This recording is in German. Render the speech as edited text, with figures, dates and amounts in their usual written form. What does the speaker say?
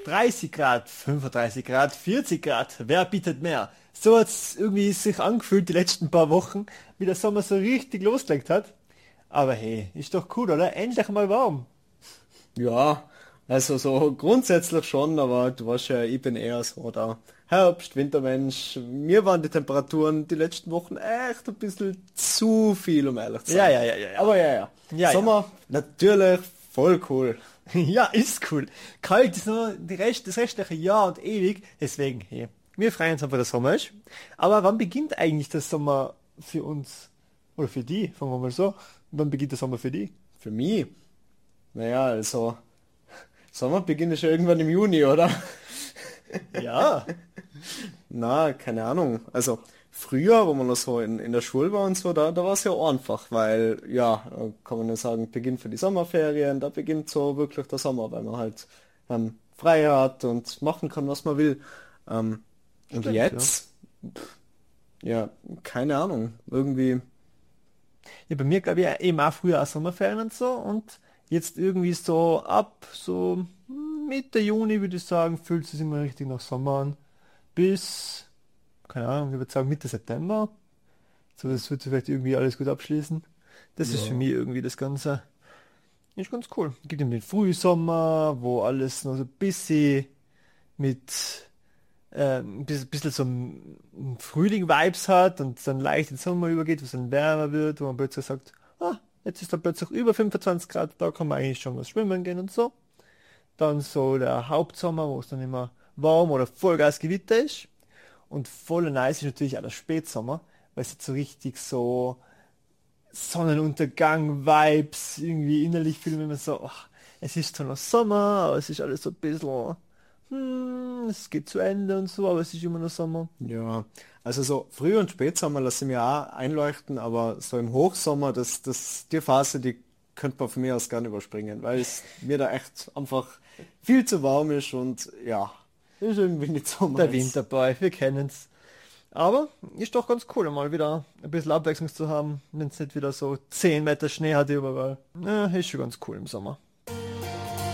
30 Grad, 35 Grad, 40 Grad, wer bietet mehr? So hat es irgendwie sich angefühlt die letzten paar Wochen, wie der Sommer so richtig losgelegt hat. Aber hey, ist doch cool, oder? Endlich mal warm. Ja, also so grundsätzlich schon, aber du weißt ja, ich bin eher so der Herbst, Wintermensch. Mir waren die Temperaturen die letzten Wochen echt ein bisschen zu viel, um ehrlich zu Ja, sein. ja, ja, ja, ja. Aber ja. Ja, ja. Sommer, natürlich voll cool. Ja, ist cool. Kalt ist nur das restliche Jahr und ewig. Deswegen, hey, wir freuen uns einfach, dass Sommer ist. Aber wann beginnt eigentlich der Sommer für uns? Oder für die? Fangen wir mal so. Wann beginnt der Sommer für die? Für mich, naja, also Sommer beginnt schon irgendwann im Juni, oder? Ja. Na, keine Ahnung. Also früher, wo man noch so in der Schule war und so, da war es ja einfach, weil ja, da kann man ja sagen, Beginn für die Sommerferien, da beginnt so wirklich der Sommer, weil man halt frei hat und machen kann, was man will. Und Stimmt, ja. jetzt, ja, keine Ahnung, irgendwie, Ja, bei mir glaube ich eben auch früher auch Sommerferien und so und jetzt irgendwie so ab so Mitte Juni würde ich sagen, fühlt es sich immer richtig nach Sommer an. Bis, keine Ahnung, ich würde sagen Mitte September. So, das wird sich vielleicht irgendwie alles gut abschließen. Das ist für ja, mich irgendwie das Ganze. Ist ganz cool. Gibt eben den Frühsommer, wo alles noch so ein bisschen mit bisschen so ein Frühling-Vibes hat und dann leicht in den Sommer übergeht, wo es dann wärmer wird, wo man plötzlich sagt, ah, jetzt ist da plötzlich über 25 Grad, da kann man eigentlich schon was schwimmen gehen und so. Dann so der Hauptsommer, wo es dann immer warm oder Vollgas Gewitter ist. Und voll nice ist natürlich auch der Spätsommer, weil es jetzt so richtig so Sonnenuntergang-Vibes irgendwie innerlich fühlen, wenn man so, ach, es ist zwar noch Sommer, aber es ist alles so ein bisschen, es geht zu Ende und so, aber es ist immer noch Sommer. ja. Also so Früh- und Spätsommer lasse ich mir auch einleuchten, aber so im Hochsommer, die Phase, die könnte man von mir aus gerne überspringen, weil es mir da echt einfach viel zu warm ist und ja, ist irgendwie nicht so Der meins. Winterboy, wir kennen's. Aber ist doch ganz cool, mal wieder ein bisschen Abwechslung zu haben, wenn es nicht wieder so 10 Meter Schnee hat überall. Ja, ist schon ganz cool im Sommer.